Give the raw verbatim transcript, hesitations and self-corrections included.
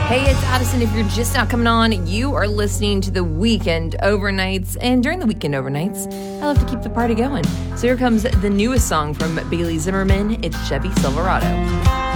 Hey, it's Addison. If you're just now coming on, you are listening to the Weekend Overnights. And during the Weekend Overnights, I love to keep the party going. So here comes the newest song from Bailey Zimmerman. It's Chevy Silverado.